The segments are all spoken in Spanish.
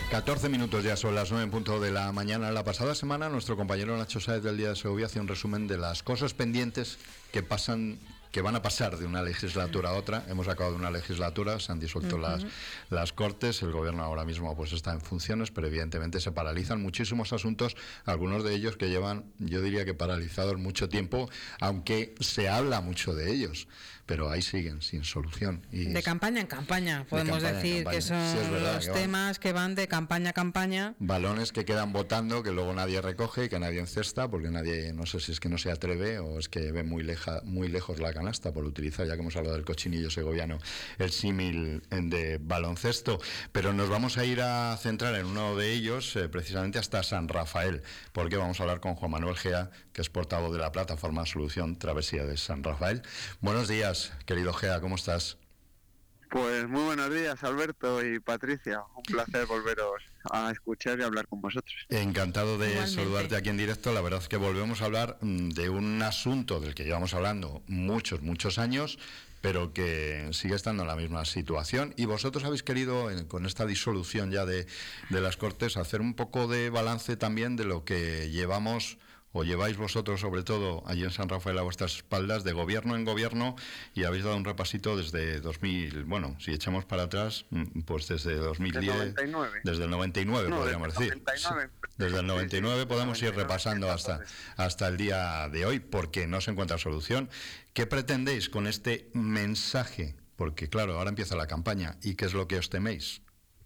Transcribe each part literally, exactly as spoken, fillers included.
catorce minutos ya son las nueve en punto de la mañana. La pasada semana nuestro compañero Nacho Sáez del Día de Segovia hacía un resumen de las cosas pendientes que pasan, que van a pasar de una legislatura a otra. Hemos acabado de una legislatura, se han disuelto uh-huh. las, las Cortes, el gobierno ahora mismo pues está en funciones, pero evidentemente se paralizan muchísimos asuntos, algunos de ellos que llevan, yo diría que paralizados mucho tiempo, aunque se habla mucho de ellos, pero ahí siguen sin solución. Y de campaña en campaña, podemos campaña decir campaña. que son sí, verdad, los que temas van, que van de campaña a campaña. Balones que quedan votando, que luego nadie recoge y que nadie encesta, porque nadie, no sé si es que no se atreve o es que ve muy, leja, muy lejos la canasta, por utilizar, ya que hemos hablado del cochinillo segoviano, el símil de baloncesto. Pero nos vamos a ir a centrar en uno de ellos, eh, precisamente hasta San Rafael, porque vamos a hablar con Juan Manuel Gea, que es portavoz de la plataforma Solución Travesía de San Rafael. Buenos días, querido Gea, ¿cómo estás? Pues muy buenos días, Alberto y Patricia. Un placer volveros a escuchar y hablar con vosotros. Encantado de Igualmente. saludarte aquí en directo. La verdad es que volvemos a hablar de un asunto del que llevamos hablando muchos, muchos años, pero que sigue estando en la misma situación. Y vosotros habéis querido, con esta disolución ya de, de las Cortes, hacer un poco de balance también de lo que llevamos, o lleváis vosotros sobre todo allí en San Rafael a vuestras espaldas, de gobierno en gobierno, y habéis dado un repasito desde dos mil, bueno, si echamos para atrás, pues desde dos mil diez, noventa y nueve. Desde el noventa y nueve, no, podríamos desde decir. noventa y nueve. Desde el noventa y nueve sí, sí, podemos noventa y nueve, ir repasando hasta, hasta el día de hoy, porque no se encuentra solución. ¿Qué pretendéis con este mensaje? Porque claro, ahora empieza la campaña, ¿y qué es lo que os teméis?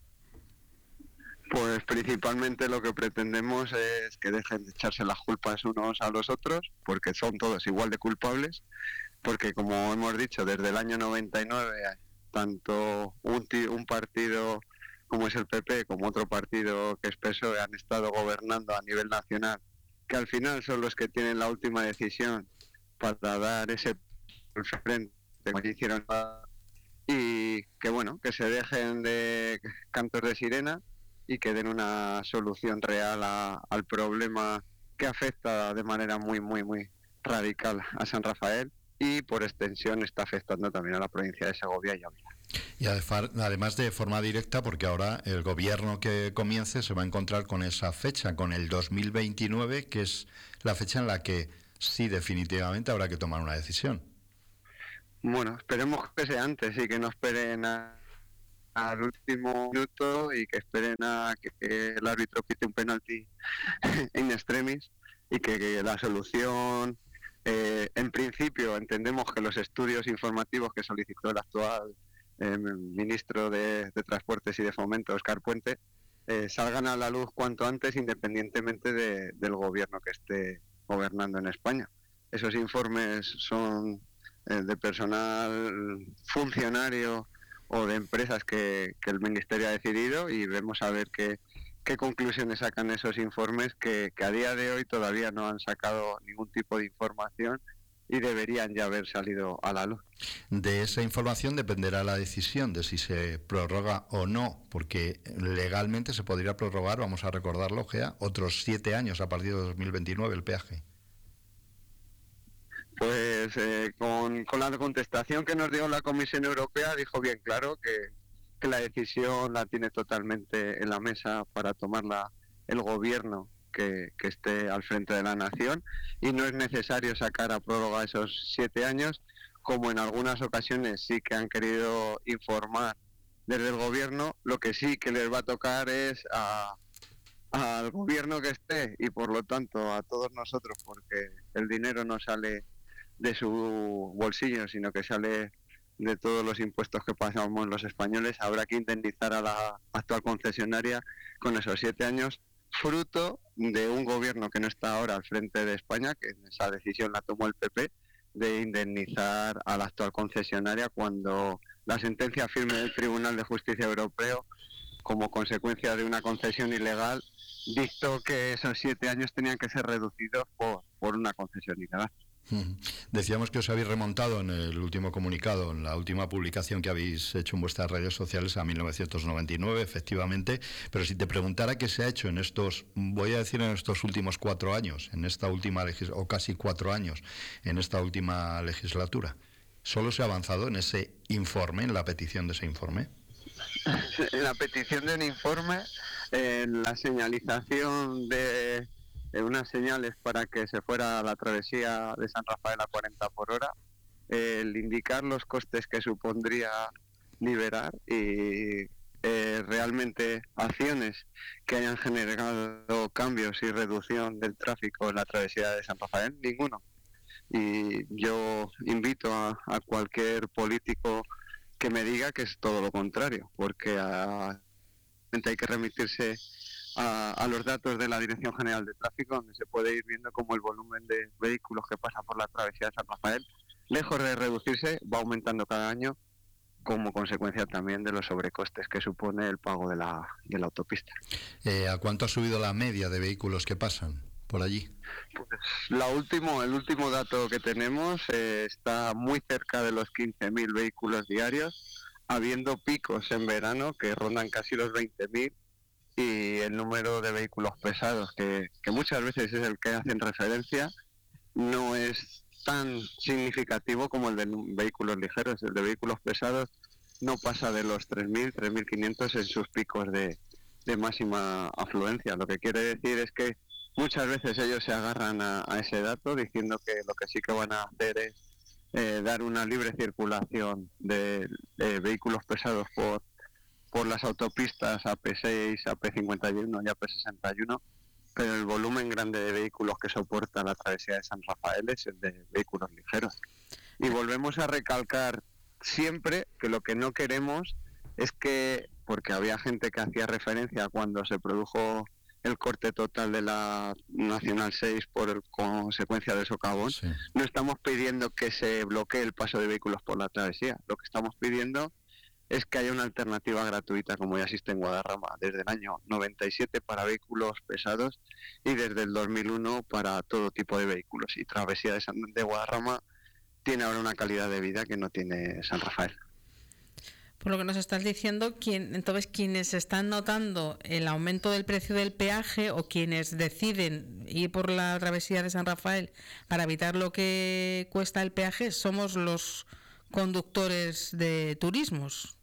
Pues principalmente lo que pretendemos es que dejen de echarse las culpas unos a los otros, porque son todos igual de culpables, porque como hemos dicho, desde el año noventa y nueve, tanto un, un partido como es el P P, como otro partido que es P S O E, han estado gobernando a nivel nacional, que al final son los que tienen la última decisión para dar ese frente que hicieron, y que bueno, que se dejen de cantos de sirena y que den una solución real a, al problema que afecta de manera muy, muy, muy radical a San Rafael, y por extensión está afectando también a la provincia de Segovia y Ávila. Y además de forma directa, porque ahora el gobierno que comience se va a encontrar con esa fecha, con el dos mil veintinueve, que es la fecha en la que sí definitivamente habrá que tomar una decisión. Bueno, esperemos que sea antes y que no esperen a al último minuto y que esperen a que, que el árbitro pite un penalti in extremis, y que, que la solución, eh, en principio entendemos que los estudios informativos que solicitó el actual eh, ministro de, de Transportes y de Fomento, Óscar Puente, eh, salgan a la luz cuanto antes, independientemente de, del gobierno que esté gobernando en España. Esos informes son eh, de personal funcionario o de empresas que, que el Ministerio ha decidido, y vemos a ver qué, qué conclusiones sacan esos informes que, que a día de hoy todavía no han sacado ningún tipo de información y deberían ya haber salido a la luz. De esa información dependerá la decisión de si se prorroga o no, porque legalmente se podría prorrogar, vamos a recordarlo, Gea, otros siete años a partir de dos mil veintinueve el peaje. Pues eh, con, con la contestación que nos dio la Comisión Europea, dijo bien claro que, que la decisión la tiene totalmente en la mesa para tomarla el gobierno que, que esté al frente de la nación, y no es necesario sacar a prórroga esos siete años, como en algunas ocasiones sí que han querido informar desde el gobierno. Lo que sí que les va a tocar es a, al gobierno que esté, y por lo tanto a todos nosotros, porque el dinero no sale de su bolsillo, sino que sale de todos los impuestos que pagamos los españoles. Habrá que indemnizar a la actual concesionaria con esos siete años, fruto de un gobierno que no está ahora al frente de España, que esa decisión la tomó el P P, de indemnizar a la actual concesionaria cuando la sentencia firme del Tribunal de Justicia Europeo, como consecuencia de una concesión ilegal, dictó que esos siete años tenían que ser reducidos por, por una concesión ilegal. Decíamos que os habéis remontado en el último comunicado, en la última publicación que habéis hecho en vuestras redes sociales, a mil novecientos noventa y nueve, efectivamente, pero si te preguntara qué se ha hecho en estos, voy a decir en estos últimos cuatro años, en esta última legislatura, o casi cuatro años, en esta última legislatura, ¿solo se ha avanzado en ese informe, en la petición de ese informe? En la petición de un informe eh, la señalización de, de unas señales para que se fuera a la travesía de San Rafael a cuarenta por hora, eh, el indicar los costes que supondría liberar y eh, realmente acciones que hayan generado cambios y reducción del tráfico en la travesía de San Rafael, ninguno. Y yo invito a, a cualquier político que me diga que es todo lo contrario, porque a, hay que remitirse a, a los datos de la Dirección General de Tráfico, donde se puede ir viendo cómo el volumen de vehículos que pasan por la travesía de San Rafael, lejos de reducirse, va aumentando cada año, como consecuencia también de los sobrecostes que supone el pago de la, de la autopista. Eh, ¿A cuánto ha subido la media de vehículos que pasan por allí? Pues la último, el último dato que tenemos eh, está muy cerca de los quince mil vehículos diarios, habiendo picos en verano que rondan casi los veinte mil, y el número de vehículos pesados, que, que muchas veces es el que hacen referencia, no es tan significativo como el de vehículos ligeros. El de vehículos pesados no pasa de los tres mil, tres mil quinientos en sus picos de, de máxima afluencia. Lo que quiere decir es que muchas veces ellos se agarran a, a ese dato diciendo que lo que sí que van a hacer es eh, dar una libre circulación de, de vehículos pesados por, por las autopistas A P seis, A P cincuenta y uno y A P sesenta y uno, pero el volumen grande de vehículos que soporta la travesía de San Rafael es el de vehículos ligeros. Y volvemos a recalcar siempre que lo que no queremos es que, porque había gente que hacía referencia cuando se produjo el corte total de la Nacional seis por el, consecuencia del socavón, sí. No estamos pidiendo que se bloquee el paso de vehículos por la travesía, lo que estamos pidiendo es que haya una alternativa gratuita, como ya existe en Guadarrama desde el año noventa y siete para vehículos pesados y desde el dos mil uno para todo tipo de vehículos. Y Travesía de, San, de Guadarrama tiene ahora una calidad de vida que no tiene San Rafael. Por lo que nos estás diciendo, ¿quién, entonces quienes están notando el aumento del precio del peaje o quienes deciden ir por la travesía de San Rafael para evitar lo que cuesta el peaje, somos los conductores de turismos.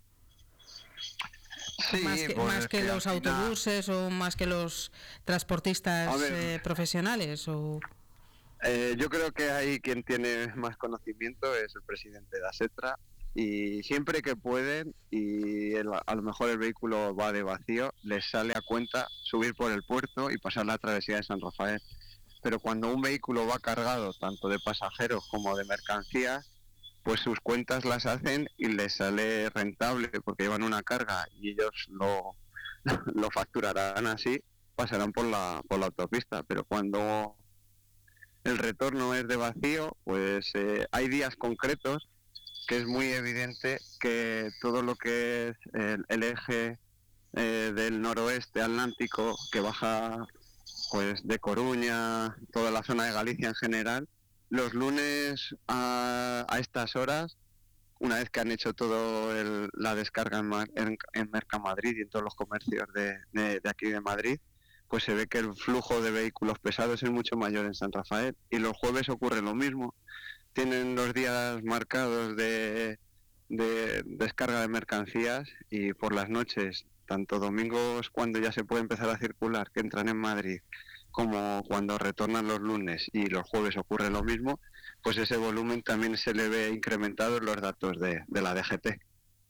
Sí, más que, pues más que que los final... autobuses o más que los transportistas eh, profesionales o... eh, yo creo que ahí quien tiene más conocimiento es el presidente de ASETRA, y siempre que pueden y el, a lo mejor el vehículo va de vacío, les sale a cuenta subir por el puerto y pasar la travesía de San Rafael, pero cuando un vehículo va cargado tanto de pasajeros como de mercancías, pues sus cuentas las hacen y les sale rentable porque llevan una carga y ellos lo, lo facturarán así, pasarán por la, por la autopista. Pero cuando el retorno es de vacío, pues eh, hay días concretos que es muy evidente que todo lo que es el, el eje eh, del noroeste atlántico, que baja pues de Coruña, toda la zona de Galicia en general, los lunes a, a estas horas, una vez que han hecho todo el, la descarga en, en, en Mercamadrid y en todos los comercios de, de, de aquí de Madrid, pues se ve que el flujo de vehículos pesados es mucho mayor en San Rafael. Y los jueves ocurre lo mismo. Tienen los días marcados de, de descarga de mercancías, y por las noches, tanto domingos cuando ya se puede empezar a circular, que entran en Madrid, como cuando retornan los lunes y los jueves ocurre lo mismo, pues ese volumen también se le ve incrementado en los datos de, de la D G T.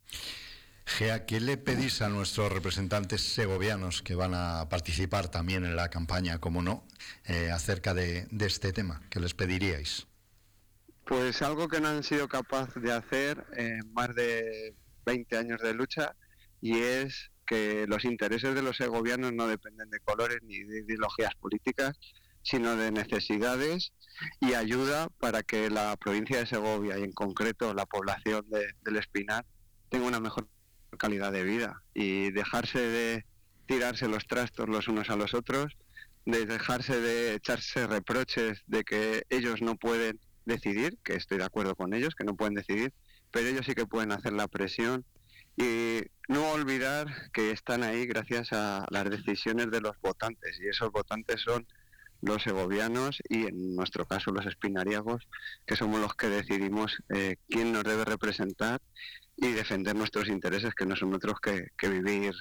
Gea, ¿qué le pedís a nuestros representantes segovianos que van a participar también en la campaña, como no, eh, acerca de, de este tema? ¿Qué les pediríais? Pues algo que no han sido capaces de hacer en más de veinte años de lucha, y es que los intereses de los segovianos no dependen de colores ni de ideologías políticas, sino de necesidades y ayuda para que la provincia de Segovia, y en concreto la población de, del Espinar, tenga una mejor calidad de vida, y dejarse de tirarse los trastos los unos a los otros, de dejarse de echarse reproches de que ellos no pueden decidir, que estoy de acuerdo con ellos, que no pueden decidir, pero ellos sí que pueden hacer la presión. Y no olvidar que están ahí gracias a las decisiones de los votantes, y esos votantes son los segovianos y en nuestro caso los espinariegos, que somos los que decidimos eh, quién nos debe representar y defender nuestros intereses, que no son otros que, que vivir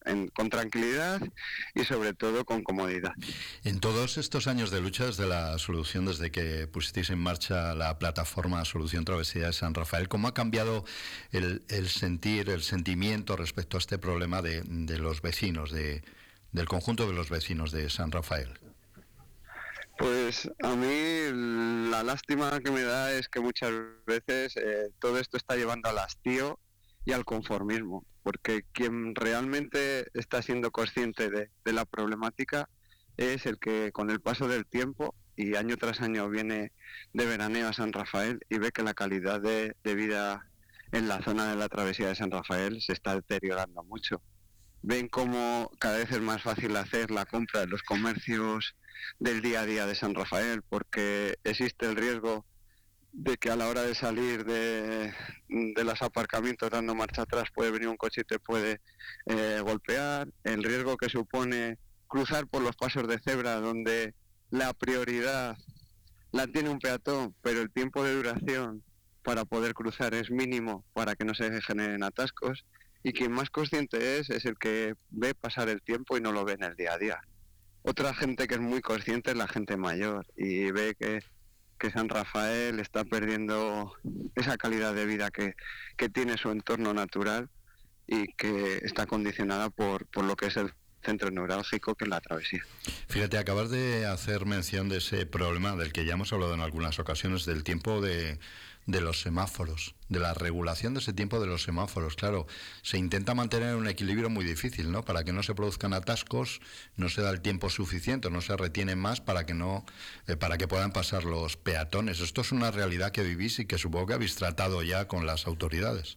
en, con tranquilidad y sobre todo con comodidad. En todos estos años de lucha desde la solución, desde que pusisteis en marcha la plataforma Solución Travesía de San Rafael, ¿cómo ha cambiado el, el sentir, el sentimiento respecto a este problema de, de los vecinos, de, del conjunto de los vecinos de San Rafael? Pues a mí la lástima que me da es que muchas veces eh, todo esto está llevando al hastío y al conformismo, porque quien realmente está siendo consciente de, de la problemática es el que con el paso del tiempo y año tras año viene de veraneo a San Rafael y ve que la calidad de, de vida en la zona de la travesía de San Rafael se está deteriorando mucho. Ven cómo cada vez es más fácil hacer la compra de los comercios del día a día de San Rafael, porque existe el riesgo de que a la hora de salir de, de los aparcamientos dando marcha atrás puede venir un coche y te puede eh, golpear, el riesgo que supone cruzar por los pasos de cebra donde la prioridad la tiene un peatón, pero el tiempo de duración para poder cruzar es mínimo para que no se generen atascos, y quien más consciente es es el que ve pasar el tiempo y no lo ve en el día a día. Otra gente que es muy consciente es la gente mayor y ve que, que San Rafael está perdiendo esa calidad de vida que, que tiene su entorno natural y que está condicionada por, por lo que es el centro neurálgico, que es la travesía. Fíjate, acabas de hacer mención de ese problema del que ya hemos hablado en algunas ocasiones, del tiempo de, de los semáforos, de la regulación de ese tiempo de los semáforos. Claro, se intenta mantener un equilibrio muy difícil, ¿no? Para que no se produzcan atascos, no se da el tiempo suficiente, no se retiene más para que no, eh, para que puedan pasar los peatones. Esto es una realidad que vivís y que supongo que habéis tratado ya con las autoridades.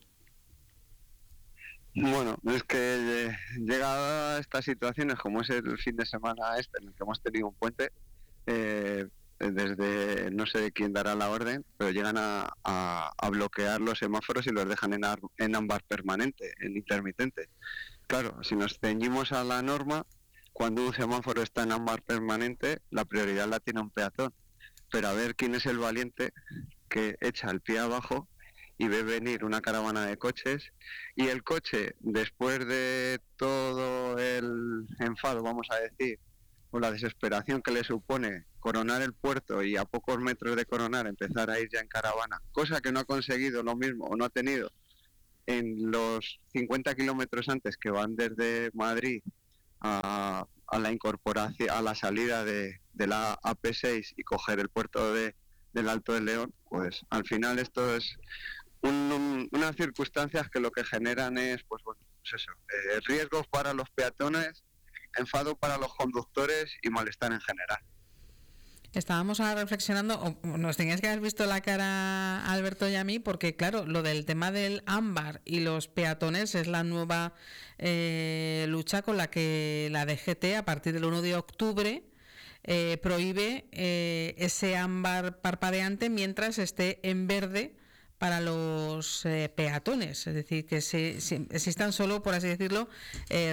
Bueno, es que eh, llegada a estas situaciones, como es el fin de semana este en el que hemos tenido un puente, eh, desde no sé quién dará la orden, pero llegan a, a, a bloquear los semáforos y los dejan en, ar, en ámbar permanente, en intermitente. Claro, si nos ceñimos a la norma, cuando un semáforo está en ámbar permanente, la prioridad la tiene un peatón. Pero a ver quién es el valiente que echa el pie abajo y ve venir una caravana de coches, y el coche, después de todo el enfado, vamos a decir, o la desesperación que le supone coronar el puerto y a pocos metros de coronar empezar a ir ya en caravana, cosa que no ha conseguido lo mismo o no ha tenido en los cincuenta kilómetros antes, que van desde Madrid a, a la incorporación, a la salida de, de la A P seis y coger el puerto de, del Alto del León, pues al final esto es un, un, unas circunstancias que lo que generan es, pues bueno, pues eso, eh, riesgos para los peatones, enfado para los conductores y malestar en general. Estábamos ahora reflexionando, o nos tenías que haber visto la cara a Alberto y a mí, porque claro, lo del tema del ámbar y los peatones es la nueva eh, lucha con la que la D G T a partir del uno de octubre eh, prohíbe eh, ese ámbar parpadeante mientras esté en verde para los eh, peatones, es decir, que se, se, existan solo, por así decirlo, eh,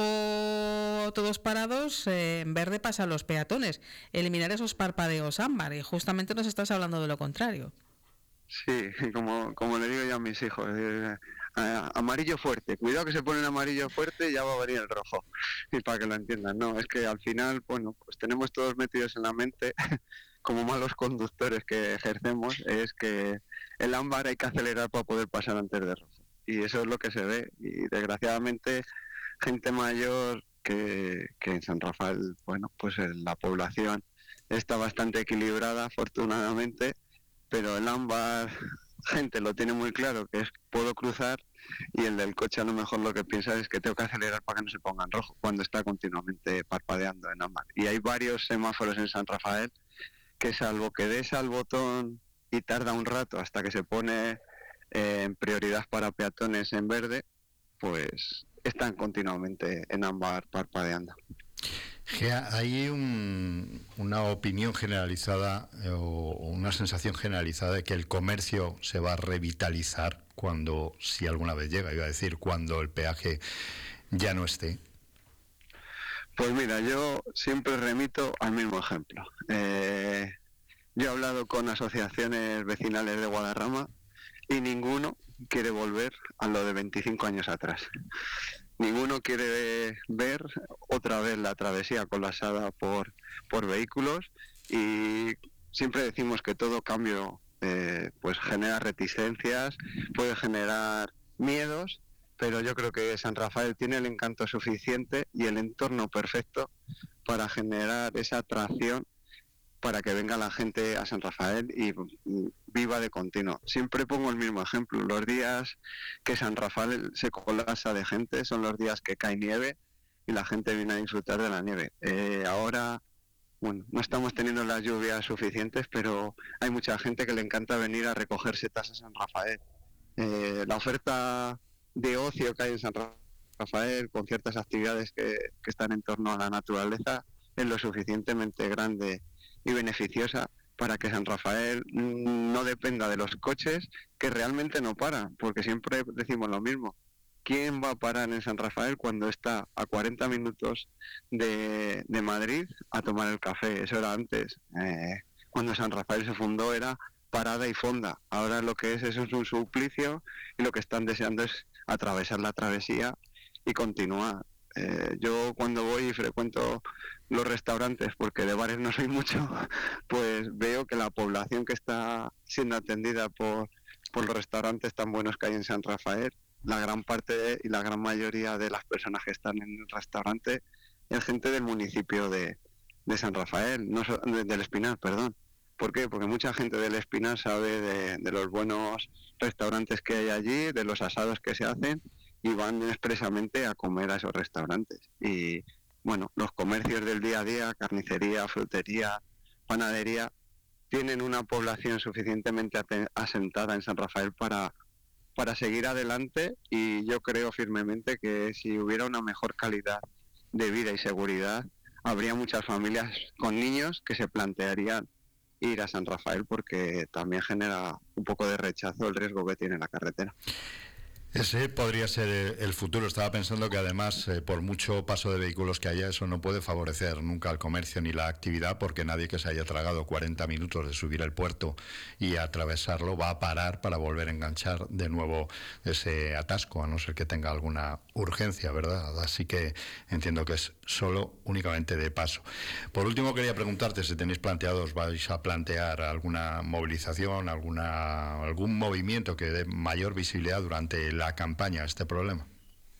rojo todos parados, eh, en verde pasan los peatones, eliminar esos parpadeos ámbar, y justamente nos estás hablando de lo contrario. Sí, como, como le digo yo a mis hijos, eh, eh, amarillo fuerte, cuidado que se pone en amarillo fuerte y ya va a venir el rojo, y para que lo entiendan, no, es que al final, bueno, pues tenemos todos metidos en la mente como malos conductores que ejercemos, es que el ámbar hay que acelerar para poder pasar antes de rojo. Y eso es lo que se ve. Y desgraciadamente, gente mayor que, que en San Rafael, bueno, pues la población está bastante equilibrada, afortunadamente, pero el ámbar, gente lo tiene muy claro, que es puedo cruzar, y el del coche a lo mejor lo que piensa es que tengo que acelerar para que no se ponga en rojo, cuando está continuamente parpadeando en ámbar. Y hay varios semáforos en San Rafael que, salvo que des al botón y tarda un rato hasta que se pone eh, en prioridad para peatones en verde, pues están continuamente en ámbar parpadeando. Hay un, una opinión generalizada eh, o una sensación generalizada de que el comercio se va a revitalizar cuando, si alguna vez llega, iba a decir, cuando el peaje ya no esté. Pues mira, yo siempre remito al mismo ejemplo. Eh, yo he hablado con asociaciones vecinales de Guadarrama y ninguno quiere volver a lo de veinticinco años atrás. ninguno quiere ver otra vez la travesía colapsada por, por vehículos, y siempre decimos que todo cambio eh, pues genera reticencias, puede generar miedos, pero yo creo que San Rafael tiene el encanto suficiente y el entorno perfecto para generar esa atracción para que venga la gente a San Rafael y viva de continuo. Siempre pongo el mismo ejemplo: los días que San Rafael se colapsa de gente son los días que cae nieve y la gente viene a disfrutar de la nieve. Eh, ahora, bueno, no estamos teniendo las lluvias suficientes, pero hay mucha gente que le encanta venir a recoger setas a San Rafael. Eh, la oferta de ocio que hay en San Rafael, con ciertas actividades que, que están en torno a la naturaleza, es lo suficientemente grande y beneficiosa para que San Rafael no dependa de los coches, que realmente no paran, porque siempre decimos lo mismo: ¿quién va a parar en San Rafael cuando está a cuarenta minutos de, de Madrid a tomar el café? Eso era antes. Eh, cuando San Rafael se fundó era parada y fonda. Ahora lo que es eso es un suplicio, y lo que están deseando es atravesar la travesía y continuar. Eh, yo cuando voy y frecuento los restaurantes, porque de bares no soy mucho, pues veo que la población que está siendo atendida por, por los restaurantes tan buenos que hay en San Rafael, la gran parte y la gran mayoría de las personas que están en el restaurante es gente del municipio de, de San Rafael, no de, del Espinar, perdón. ¿Por qué? Porque mucha gente del Espinar sabe de, de los buenos restaurantes que hay allí, de los asados que se hacen, y van expresamente a comer a esos restaurantes. Y bueno, los comercios del día a día, carnicería, frutería, panadería, tienen una población suficientemente asentada en San Rafael para, para seguir adelante, y yo creo firmemente que si hubiera una mejor calidad de vida y seguridad, habría muchas familias con niños que se plantearían ir a San Rafael, porque también genera un poco de rechazo el riesgo que tiene la carretera. Ese podría ser el futuro. Estaba pensando que además, eh, por mucho paso de vehículos que haya, eso no puede favorecer nunca al comercio ni la actividad, porque nadie que se haya tragado cuarenta minutos de subir el puerto y atravesarlo va a parar para volver a enganchar de nuevo ese atasco, a no ser que tenga alguna urgencia, ¿verdad? Así que entiendo que es solo únicamente de paso. Por último, quería preguntarte si tenéis planteados, vais a plantear alguna movilización, alguna algún movimiento que dé mayor visibilidad durante la campaña a este problema.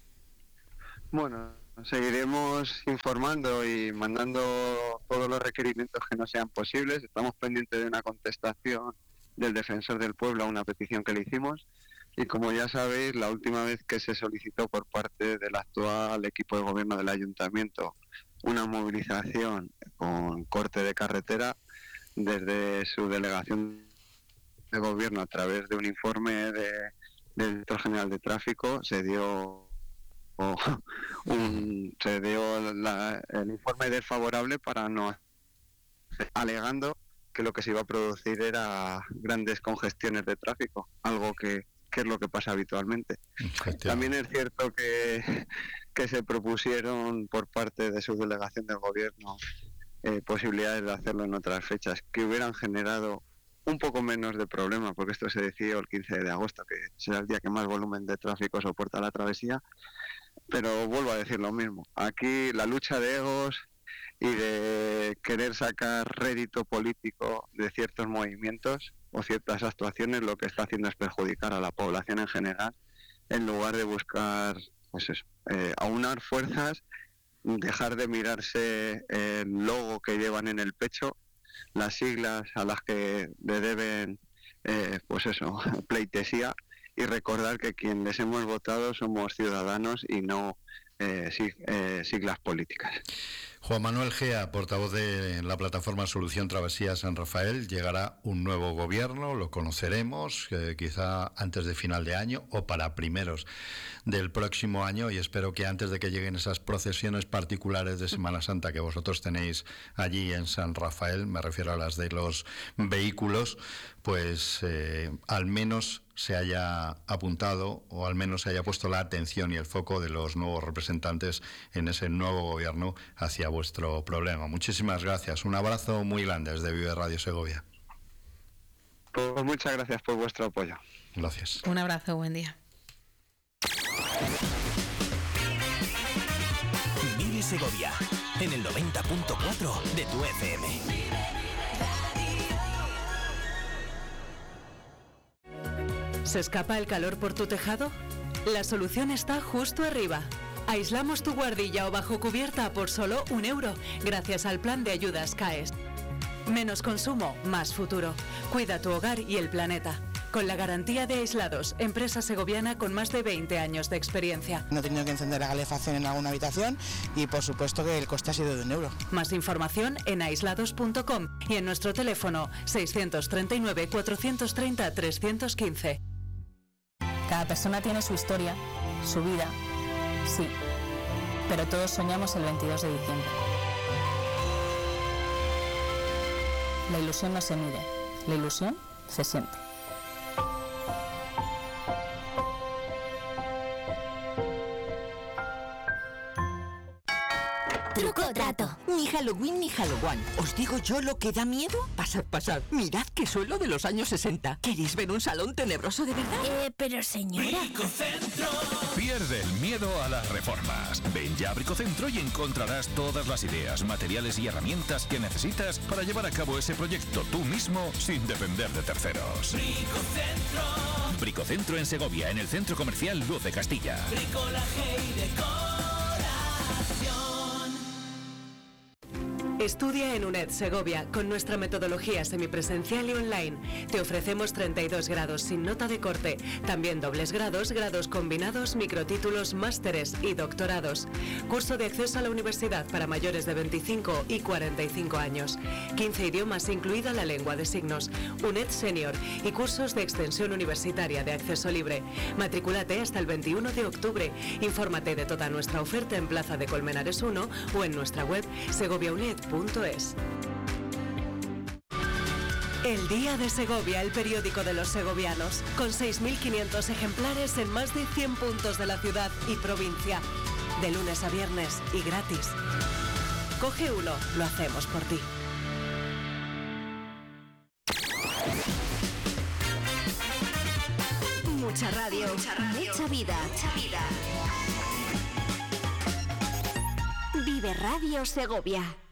Bueno, seguiremos informando y mandando todos los requerimientos que nos sean posibles. Estamos pendientes de una contestación del Defensor del Pueblo a una petición que le hicimos, y como ya sabéis, la última vez que se solicitó por parte del actual equipo de gobierno del ayuntamiento una movilización con corte de carretera, desde su delegación de gobierno, a través de un informe de, del director general de tráfico, se dio o, un, se dio la, el informe desfavorable para no, alegando que lo que se iba a producir era grandes congestiones de tráfico, algo que, que es lo que pasa habitualmente. También es cierto que, que se propusieron por parte de su delegación del gobierno eh, posibilidades de hacerlo en otras fechas que hubieran generado un poco menos de problema, porque esto se decidió el quince de agosto, que será el día que más volumen de tráfico soporta la travesía, pero vuelvo a decir lo mismo. Aquí la lucha de egos y de querer sacar rédito político de ciertos movimientos o ciertas actuaciones, lo que está haciendo es perjudicar a la población en general, en lugar de buscar, pues eso, eh, aunar fuerzas, dejar de mirarse el logo que llevan en el pecho, las siglas a las que le deben, eh, pues eso, pleitesía, y recordar que quien les hemos votado somos ciudadanos y no eh, sig eh, siglas políticas. Juan Manuel Gea, portavoz de la plataforma Solución Travesía San Rafael, llegará un nuevo gobierno, lo conoceremos eh, quizá antes de final de año o para primeros del próximo año, y espero que antes de que lleguen esas procesiones particulares de Semana Santa que vosotros tenéis allí en San Rafael, me refiero a las de los vehículos, pues eh, al menos se haya apuntado o al menos se haya puesto la atención y el foco de los nuevos representantes en ese nuevo gobierno hacia vuestro problema. Muchísimas gracias. Un abrazo muy grande desde Vive Radio Segovia. Pues muchas gracias por vuestro apoyo. Gracias. Un abrazo, buen día. Segovia, en el noventa punto cuatro de tu F M. ¿Se escapa el calor por tu tejado? La solución está justo arriba. Aislamos tu guardilla o bajo cubierta por solo un euro, gracias al plan de ayudas CAES. Menos consumo, más futuro. Cuida tu hogar y el planeta. Con la garantía de Aislados, empresa segoviana con más de veinte años de experiencia. No he tenido que encender la calefacción en alguna habitación y por supuesto que el coste ha sido de un euro. Más información en aislados punto com y en nuestro teléfono seiscientos treinta y nueve, cuatrocientos treinta, trescientos quince. Cada persona tiene su historia, su vida, sí, pero todos soñamos el veintidós de diciembre. La ilusión no se mide, la ilusión se siente. Truco o trato. Ni Halloween ni Halloween. ¿Os digo yo lo que da miedo? Pasad, pasad. Mirad que suelo de los años sesenta. ¿Queréis ver un salón tenebroso de verdad? Eh, pero señora... Bricocentro. Pierde el miedo a las reformas. Ven ya a Bricocentro y encontrarás todas las ideas, materiales y herramientas que necesitas para llevar a cabo ese proyecto tú mismo sin depender de terceros. Bricocentro. Bricocentro en Segovia, en el centro comercial Luz de Castilla. Bricolaje y decoración. Estudia en UNED Segovia con nuestra metodología semipresencial y online. Te ofrecemos treinta y dos grados sin nota de corte, también dobles grados, grados combinados, microtítulos, másteres y doctorados. Curso de acceso a la universidad para mayores de veinticinco y cuarenta y cinco años. quince idiomas incluida la lengua de signos. UNED Senior y cursos de extensión universitaria de acceso libre. Matricúlate hasta el veintiuno de octubre. Infórmate de toda nuestra oferta en Plaza de Colmenares uno o en nuestra web segoviauned punto es. El Día de Segovia, el periódico de los segovianos, con seis mil quinientos ejemplares en más de cien puntos de la ciudad y provincia, de lunes a viernes y gratis. Coge uno, lo hacemos por ti. Mucha radio, mucha, radio. Mucha vida. Mucha vida. Vive Radio Segovia.